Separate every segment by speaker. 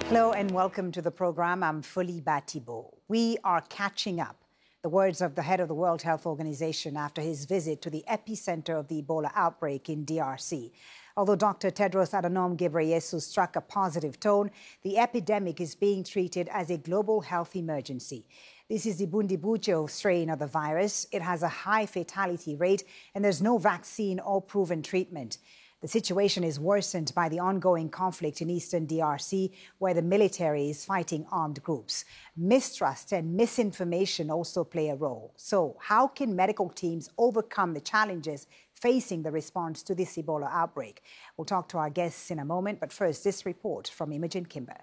Speaker 1: Hello and welcome to the program. I'm Fuli Batibo. We are catching up. The words of the head of the World Health Organization after his visit to the epicenter of the Ebola outbreak in DRC. Although Dr. Tedros Adhanom Ghebreyesus struck a positive tone, the epidemic is being treated as a global health emergency. This is the Bundibugyo strain of the virus. It has a high fatality rate and there's no vaccine or proven treatment. The situation is worsened by the ongoing conflict in eastern DRC, where the military is fighting armed groups. Mistrust and misinformation also play a role. So how can medical teams overcome the challenges facing the response to this Ebola outbreak? We'll talk to our guests in a moment, but first, this report from Imogen Kimber.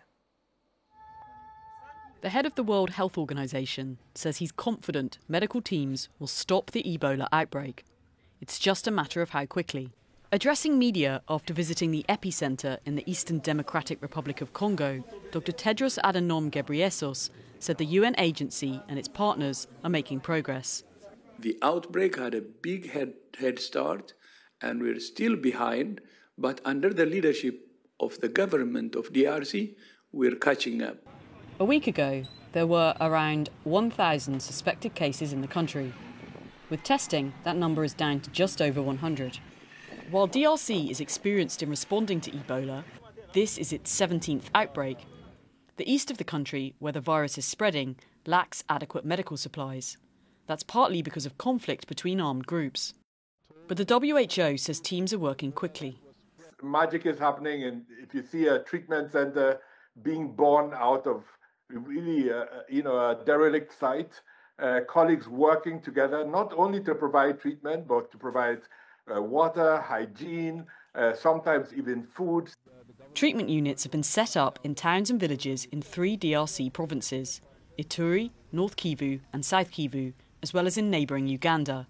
Speaker 2: The head of the World Health Organization says he's confident medical teams will stop the Ebola outbreak. It's just a matter of how quickly. Addressing media after visiting the epicenter in the Eastern Democratic Republic of Congo, Dr. Tedros Adhanom Ghebreyesus said the UN agency and its partners are making progress.
Speaker 3: The outbreak had a big head start, and we're still behind, but under the leadership of the government of DRC, we're catching up.
Speaker 2: A week ago, there were around 1,000 suspected cases in the country. With testing, that number is down to just over 100. While DRC is experienced in responding to Ebola, this is its 17th outbreak. The east of the country, where the virus is spreading, lacks adequate medical supplies. That's partly because of conflict between armed groups. But the WHO says teams are working quickly.
Speaker 4: Magic is happening, and if you see a treatment center being born out of really a derelict site, colleagues working together, not only to provide treatment, but to provide water, hygiene, sometimes even food.
Speaker 2: Treatment units have been set up in towns and villages in 3 DRC provinces, Ituri, North Kivu and South Kivu, as well as in neighbouring Uganda.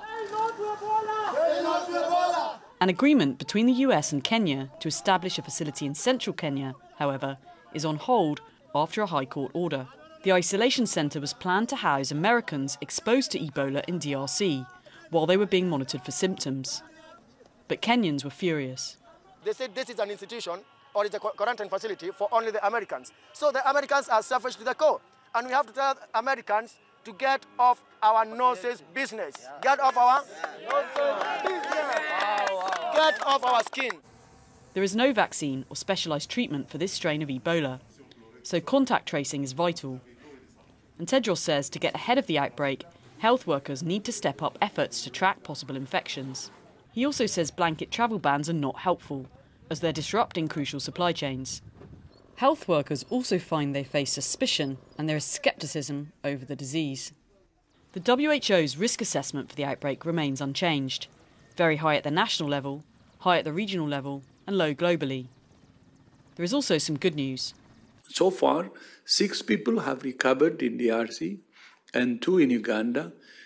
Speaker 2: An agreement between the US and Kenya to establish a facility in central Kenya, however, is on hold after a High Court order. The isolation centre was planned to house Americans exposed to Ebola in DRC, while they were being monitored for symptoms. But Kenyans were furious.
Speaker 5: They said this is an institution or it's a quarantine facility for only the Americans. So the Americans are selfish to the core. And we have to tell Americans to get off our noses business. Get off our business. Get off our skin.
Speaker 2: There is no vaccine or specialised treatment for this strain of Ebola, so contact tracing is vital. And Tedros says to get ahead of the outbreak, health workers need to step up efforts to track possible infections. He also says blanket travel bans are not helpful, as they're disrupting crucial supply chains. Health workers also find they face suspicion and there is scepticism over the disease. The WHO's risk assessment for the outbreak remains unchanged. Very high at the national level, high at the regional level, and low globally. There is also some good news.
Speaker 3: So far, 6 people have recovered in DRC and 2 in Uganda.